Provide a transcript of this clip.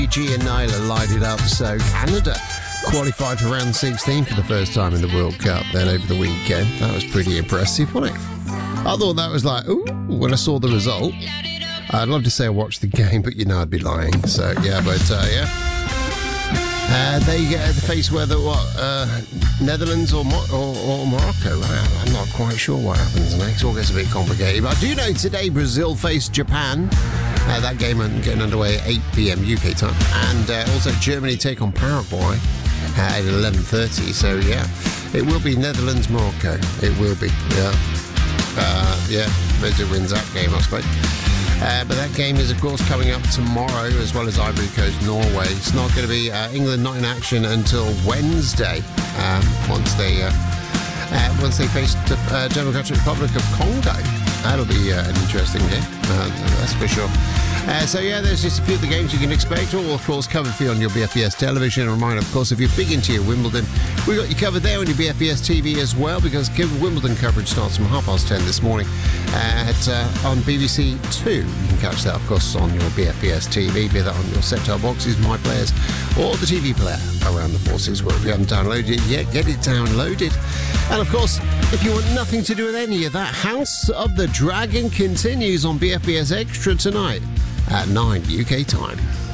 G and Nyla light it up. So Canada qualified for round 16 for the first time in the World Cup then over the weekend. That was pretty impressive, wasn't it? I thought that was like, ooh, when I saw the result. I'd love to say I watched the game, but I'd be lying. So, yeah, but, yeah. They face whether, Netherlands or Morocco. I'm not quite sure what happens next. It all gets a bit complicated. But I do know today Brazil faced Japan. That game getting underway at 8 p.m. UK time. And also Germany take on Paraguay at 11:30. So, yeah, it will be Netherlands-Morocco. It will be, yeah. Brazil wins that game, I suppose. But that game is, of course, coming up tomorrow, as well as Ivory Coast, Norway. It's not going to be England not in action until Wednesday, once they face the Democratic Republic of Congo. That'll be an interesting game, that's for sure. There's just a few of the games you can expect, all, of course, covered for you on your BFBS television. A reminder, of course, if you're big into your Wimbledon, we got you covered there on your BFBS TV as well, because Wimbledon coverage starts from 10:30 this morning on BBC Two. You can catch that, of course, on your BFBS TV, be that on your set-top boxes, My Players, or the TV player around the forces. Well, if you haven't downloaded it yet, get it downloaded. And, of course, if you want nothing to do with any of that, House of the Dragon continues on BFBS Extra tonight at 9 UK time.